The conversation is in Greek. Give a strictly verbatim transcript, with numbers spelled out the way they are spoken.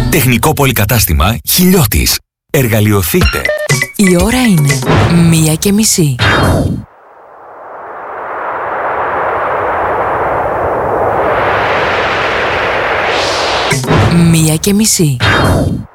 Τεχνικό πολυκατάστημα Χιλιώτης. Εργαλειοθείτε. Η ώρα είναι μία και μισή. Μία και μισή.